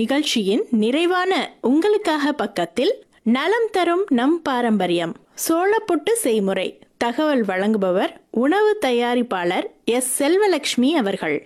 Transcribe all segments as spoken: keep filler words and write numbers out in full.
நிகழ்ச்சியின் நிறைவான உங்களுக்காக பக்கத்தில் நலம் தரும் நம் பாரம்பரியம் சோளப்புட்டு செய்முறை தகவல் வழங்குபவர் உணவு தயாரிப்பாளர் எஸ் செல்வலட்சுமி அவர்கள்.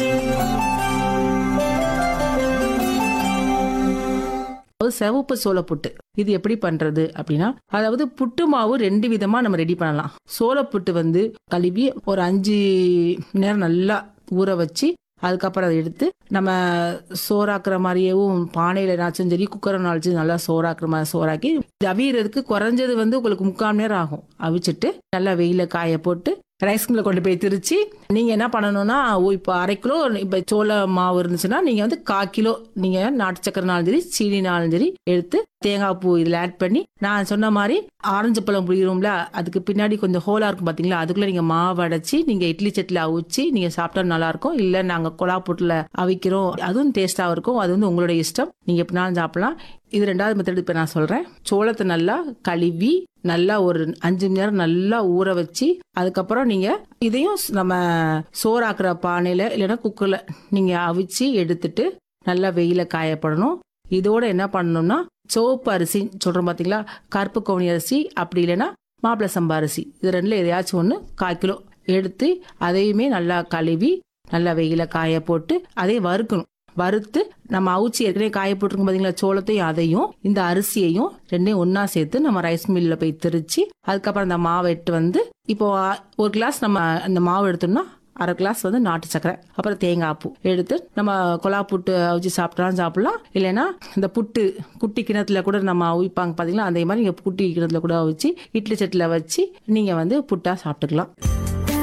சிவப்பு சோளப்புட்டு இது எப்படி பண்றது அப்படின்னா, அதாவது புட்டு மாவு ரெண்டு விதமா நம்ம ரெடி பண்ணலாம். சோளப்புட்டு வந்து கழுவி ஒரு அஞ்சு நேரம் நல்லா ஊற வச்சு அதுக்கப்புறம் அதை எடுத்து நம்ம சோறாக்குற மாதிரியேவும் பானையில நாச்சும் சரி குக்கரை நாச்சும் நல்லா சோறாக்குற மாதிரி சோறாக்கி அவியறதுக்கு குறைஞ்சது வந்து உங்களுக்கு முக்கால் மணி நேரம் ஆகும். அவிச்சிட்டு நல்லா வெயில காய போட்டு ரைஸ் மில்ல கொண்டு போய் திரிச்சு நீங்க என்ன பண்ணணும்னா, இப்போ அரை கிலோ இப்போ சோள மாவு இருந்துச்சுன்னா நீங்க வந்து கால் கிலோ நீங்க நாட்டு சக்கரைனாலும் சரி சீனினாலும் சரி எடுத்து தேங்காய் பூ இதில் ஆட் பண்ணி நான் சொன்ன மாதிரி ஆரஞ்சு பழம் புளிக்கிறோம்ல அதுக்கு பின்னாடி கொஞ்சம் ஹோலா இருக்கும் பார்த்தீங்களா, அதுக்குள்ள நீங்க மாவு அடைச்சி நீங்க இட்லி சட்டில அவிச்சு நீங்க சாப்பிட்டா நல்லா இருக்கும். இல்லை நாங்கள் கொலா புட்டுல அவிக்கிறோம் அதுவும் டேஸ்டாக இருக்கும். அது வந்து உங்களோட இஷ்டம், நீங்க எப்படினாலும் சாப்பிடலாம். இது ரெண்டாவது மெத்தட் இப்போ நான் சொல்றேன். சோளத்தை நல்லா கழுவி நல்லா ஒரு அஞ்சு மணி நேரம் நல்லா ஊற வச்சு அதுக்கப்புறம் நீங்க இதையும் நம்ம சோறாக்குற பானையில இல்லைன்னா குக்கர்ல நீங்க அவிச்சு எடுத்துட்டு நல்லா வெயில காயப்படணும். இதோட என்ன பண்ணணும்னா சிவப்பு அரிசி சொல்றோம் பாத்தீங்களா, கருப்பு கவுனி அரிசி அப்படி இல்லைன்னா மாப்பிள சம்பா அரிசி, இது ரெண்டுல எதையாச்சும் ஒன்று கால் கிலோ எடுத்து அதையுமே நல்லா கழுவி நல்லா வெயில காய போட்டு அதையும் வறுக்கணும். வறுத்து நம்ம அவிச்சு ஏற்கனவே காய போட்டிருக்கோம் பாத்தீங்களா சோளத்தையும் அதையும் இந்த அரிசியையும் ரெண்டையும் ஒன்னா சேர்த்து நம்ம ரைஸ் மில்ல போய் திரிச்சு அதுக்கப்புறம் அந்த மாவை எடுத்து வந்து இப்போ ஒரு கிளாஸ் நம்ம அந்த மாவு எடுத்தோம்னா அரை கிளாஸ் வந்து நாட்டு சக்கரை அப்புறம் தேங்காய் பூ எடுத்து நம்ம கொலா புட்டு அவிச்சு சாப்பிட்டாலும் சாப்பிடலாம். இல்லைன்னா இந்த புட்டு குட்டி கிணத்துல கூட நம்ம அவிப்பாங்க பாத்தீங்களா, அதே மாதிரி நீங்க குட்டி கிணத்துல கூட அவிச்சு இட்லி சட்டில வச்சு நீங்க வந்து புட்டா சாப்பிட்டுக்கலாம்.